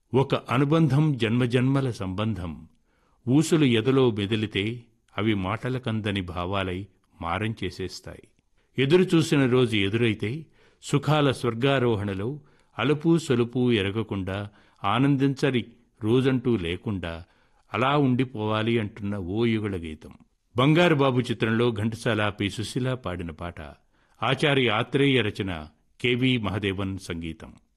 ఒక అనుబంధం జన్మజన్మల సంబంధం. ఊసులు ఎదలో మెదిలితే అవి మాటలకందని భావాలై మారం చేసేస్తాయి. ఎదురు చూసిన రోజు ఎదురైతే సుఖాల స్వర్గారోహణలో అలుపు సొలుపు ఎరగకుండా ఆనందించని రోజంటూ లేకుండా అలా ఉండిపోవాలి అంటున్న ఓ యుగళ గీతం. బంగారు బాబు చిత్రంలో ఘంటసాల పి. సుశీల పాడిన పాట. ఆచార్య ఆత్రేయ రచన, కెవి మహదేవన్ సంగీతం.